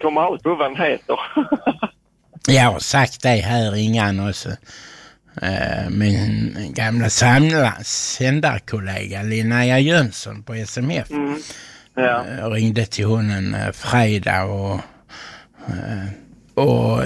kommer ut på vad den heter. Jag har sagt det här innan också. Min gamla sändarkollega Linnea Jönsson på SMF ringde till hon en fredag och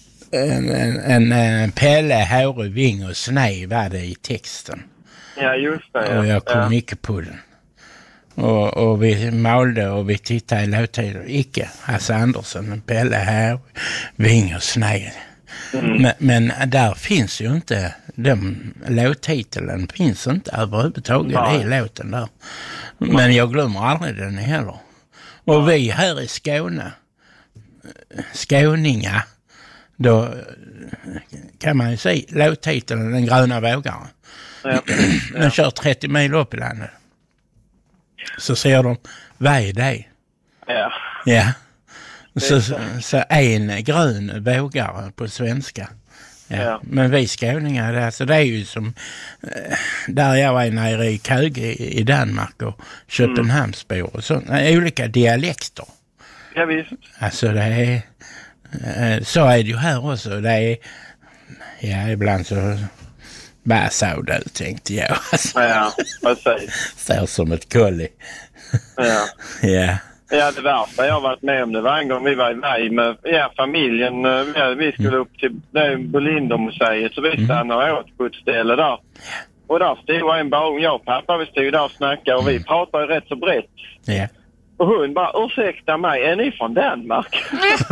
en Pelle, Håre, Ving och Snej var det i texten. Ja, just det. Ja. Och jag kom icke på den. Och vi malde och vi tittade i låttider. Icke Hasse Andersson, Pelle, Håre, Ving och Snej. Men där finns ju inte den låttiteln finns inte överhuvudtaget i låten där. Men jag glömmer aldrig den heller. Och vi här i Skåne, skåningar, då kan man ju säga låttiteln Den gröna vågaren. Den kör 30 mil upp i landet. Så ser de, vad är det? Ja. Så en grön vågare på svenska. Ja. Men vi skåningar, alltså det är ju som där jag är nere i Köge i Danmark och Köpenhamnsbor och så, olika dialekter. Ja, visst. Alltså det är så är det ju här också. Det är ibland så bara så du tänkte jag. Alltså. Ja, precis. Står som ett kolli. Ja. Ja. Ja, det värsta jag har varit med om det var en gång vi var iväg med familjen. Vi skulle upp till Bolindermuseet så vi stannade åt på ett ställe där. Och där stod en barn, jag och pappa, vi stod där och snackade och vi pratade rätt så brett. Ja. Och hon bara, ursäkta mig, är ni från Danmark?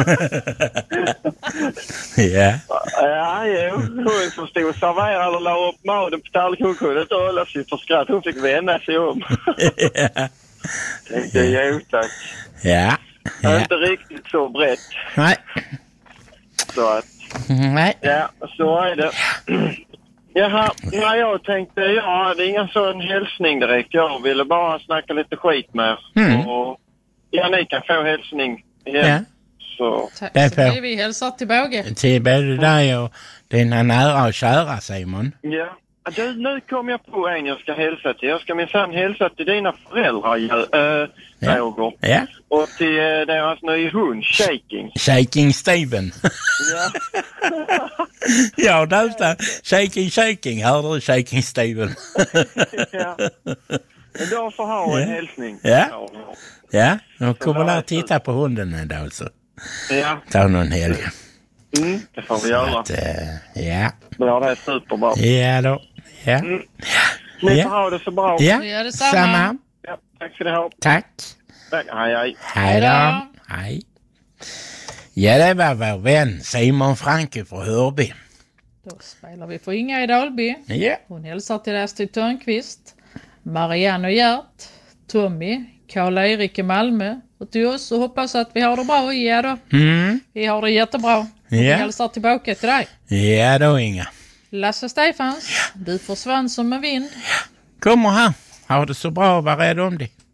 Ja. Ja, jo. Hon som stod och serverade och la upp maten på tallriken, hon kunde inte hålla sig för skratt. Hon fick vända sig om. Ja. Tänkte jag, tack. Ja. Inte riktigt så brett. Nej. Så att... Nej. Ja, så är det. Jaha, jag tänkte, jag hade ingen sån hälsning direkt. Jag ville bara snacka lite skit med. Och ni kan få hälsning igen. Ja. Så. Tack så mycket, vi hälsar tillbaka. Till både dig och dina nära och kära, Simon. Ja. Du, nu kom jag på en jag ska hälsa till. Jag ska minsann hälsa till dina föräldrar, Roger. Ja. Och till deras nya hund, Shaking Steven. Ja. Ja, där Shaking. Hör du Shaking Steven? Ja. De får ha en hälsning. Ja. Ja, de kommer där titta på hunden en dag så. Ja. Ta någon helg. Det får vi göra. Ja. Bra, det är superbra. Ja då. Ja. Ni får ha det så bra. Ja, vi gör detsamma. Ja, tack för det här. Tack. Hej. Hej då. Hej. Ja, det var vår vän Simon Franke från Hörby. Då spelar vi för Inga i Dalby. Ja. Hon hälsar till Astrid Törnqvist, Marianne och Gert, Tommy, Karl-Erik i Malmö och till oss och hoppas att vi har det bra. Ja då. Vi har det jättebra. Vi hälsar tillbaka till dig. Ja då, Inga. Lasse Stefans, du försvann som en vind. Kommer här. Ha det så bra och var rädd om dig.